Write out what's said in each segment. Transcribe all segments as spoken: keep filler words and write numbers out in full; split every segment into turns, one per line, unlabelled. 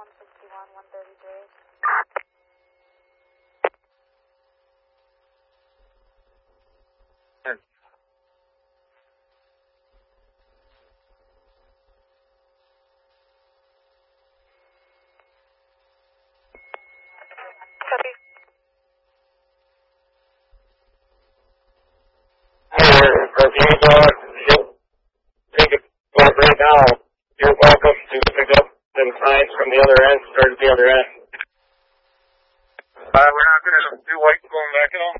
sixty-one, one thirty-three.
Copy.
If you want, you'll take it but right now. You're welcome to pick up them signs from the other end, start at the other end.
Uh, we're not going to do white going back at all?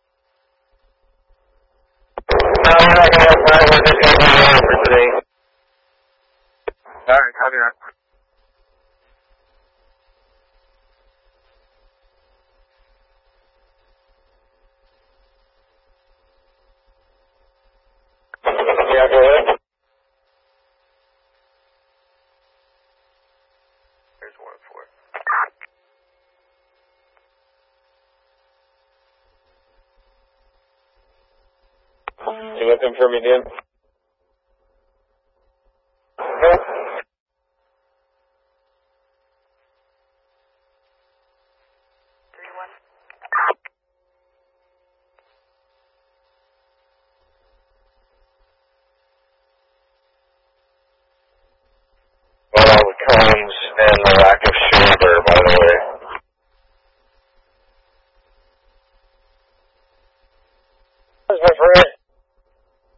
No, we're not going to have time. We're just going to be on for today.
Alright, copy that.
Yeah, go ahead.
There's one for it.
You looking for me, Dan? No.
Three one.
Well, all the cones and the lack of